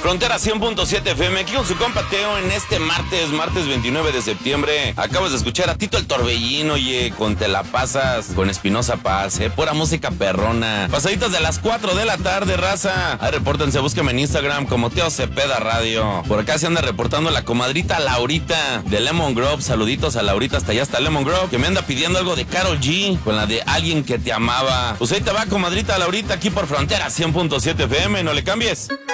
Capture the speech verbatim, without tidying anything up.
Frontera cien punto siete F M, aquí con su compa Teo en este martes, martes veintinueve de septiembre. Acabas de escuchar a Tito el Torbellín, oye, con Te la pasas, con Espinosa Paz, eh, pura música perrona. Pasaditas de las cuatro de la tarde, raza. Ahí repórtense, búsquenme en Instagram como Teo Cepeda Radio. Por acá se anda reportando la comadrita Laurita de Lemon Grove. Saluditos a Laurita hasta allá, hasta Lemon Grove, que me anda pidiendo algo de Karol G, con la de Alguien que te amaba. Pues ahí te va, comadrita Laurita, aquí por Frontera cien punto siete F M, no le cambies.